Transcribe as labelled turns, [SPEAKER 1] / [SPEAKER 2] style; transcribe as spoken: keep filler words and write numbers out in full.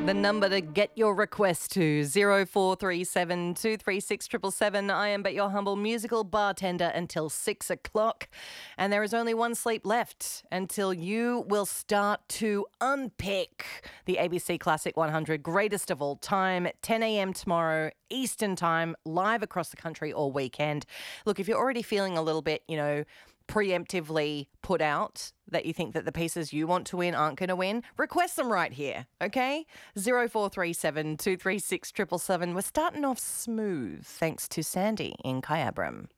[SPEAKER 1] The number to get your request to, zero four three seven, two three six, seven seven seven. I am but your humble musical bartender until six o'clock. And there is only one sleep left until you will start to unpick the A B C Classic one hundred Greatest of All Time, ten a.m. tomorrow, Eastern Time, live across the country all weekend. Look, if you're already feeling a little bit, you know, preemptively put out that you think that the pieces you want to win aren't going to win, request them right here, okay? zero four three seven, two three six, seven seven seven. We're starting off smooth thanks to Sandy in Kyabram.